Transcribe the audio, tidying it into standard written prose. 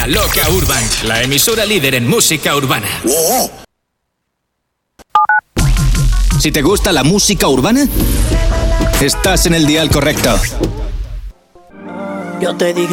La Loca Urban, la emisora líder en música urbana. Si te gusta la música urbana, estás en el dial correcto. Yo te dije